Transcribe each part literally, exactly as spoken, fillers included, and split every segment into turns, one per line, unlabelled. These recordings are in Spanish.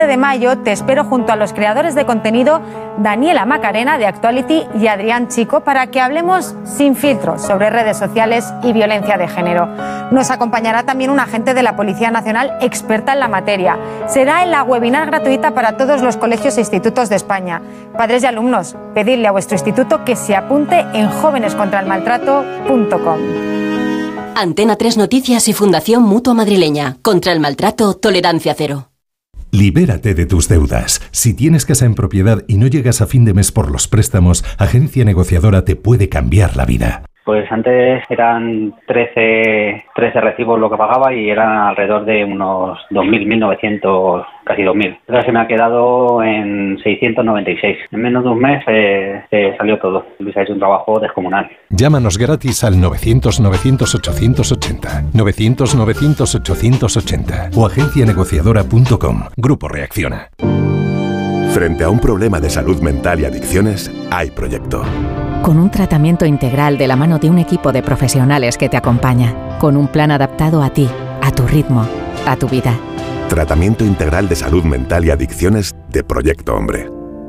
de mayo te espero junto a los creadores de contenido Daniela Macarena de Actuality y Adrián Chico para que hablemos sin filtros sobre redes sociales y violencia de género. Nos acompañará también un agente de la Policía Nacional experta en la materia. Será en la webinar gratuita para todos los colegios e institutos de España. Padres y alumnos, pedidle a vuestro instituto que se apunte en jóvenes contra el maltrato punto com.
Antena tres Noticias y Fundación Mutua Madrileña. Contra el maltrato, tolerancia cero.
Libérate de tus deudas. Si tienes casa en propiedad y no llegas a fin de mes por los préstamos, Agencia Negociadora te puede cambiar la vida.
Pues antes eran trece, trece recibos lo que pagaba y eran alrededor de unos dos mil, mil novecientos, casi dos mil. Ahora se me ha quedado en seiscientos noventa y seis. En menos de un mes eh, se salió todo. Luis ha hecho un trabajo descomunal.
Llámanos gratis al novecientos, novecientos, ochocientos ochenta, novecientos, novecientos, ochocientos ochenta o agencia negociadora punto com. Grupo Reacciona.
Frente a un problema de salud mental y adicciones, hay proyecto.
Con un tratamiento integral de la mano de un equipo de profesionales que te acompaña, con un plan adaptado a ti, a tu ritmo, a tu vida.
Tratamiento integral de salud mental y adicciones de Proyecto Hombre.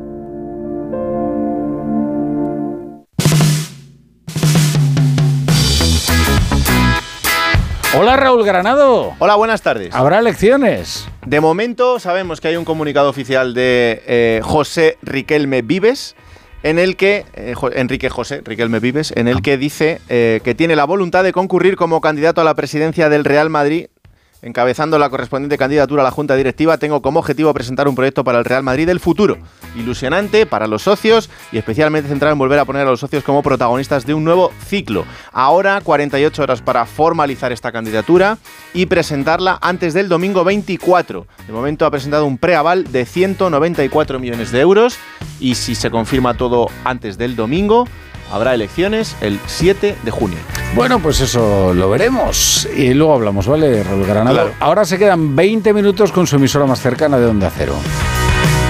Hola Raúl Granado.
Hola, buenas tardes.
¿Habrá elecciones?
De momento sabemos que hay un comunicado oficial de eh, José Riquelme Vives, en el que, eh, Enrique José Riquelme Vives, en el que dice eh, que tiene la voluntad de concurrir como candidato a la presidencia del Real Madrid. Encabezando la correspondiente candidatura a la Junta Directiva, tengo como objetivo presentar un proyecto para el Real Madrid del futuro, ilusionante para los socios y especialmente centrado en volver a poner a los socios como protagonistas de un nuevo ciclo. Ahora, cuarenta y ocho horas para formalizar esta candidatura y presentarla antes del domingo veinticuatro. De momento ha presentado un preaval de ciento noventa y cuatro millones de euros y si se confirma todo antes del domingo, habrá elecciones el siete de junio.
Bueno, pues eso lo veremos y luego hablamos, ¿vale, Raúl Granado?
Claro.
Ahora se quedan veinte minutos con su emisora más cercana de Onda Cero.